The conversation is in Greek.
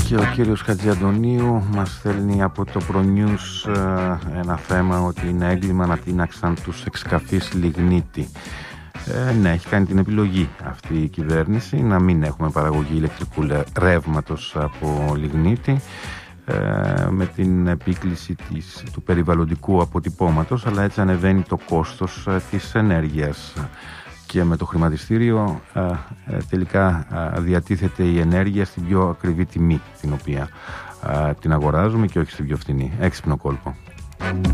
Και ο κύριος Χατζιαντονίου μας στέλνει από το ProNews ένα θέμα ότι είναι έγκλημα να τίναξαν τους εξκαφείς λιγνίτη. Ναι, έχει κάνει την επιλογή αυτή η κυβέρνηση να μην έχουμε παραγωγή ηλεκτρικού ρεύματος από λιγνίτη, με την επίκληση του περιβαλλοντικού αποτυπώματος, αλλά έτσι ανεβαίνει το κόστος της ενέργειας και με το χρηματιστήριο τελικά διατίθεται η ενέργεια στην πιο ακριβή τιμή την οποία την αγοράζουμε και όχι στην πιο φθηνή. Έξυπνο κόλπο.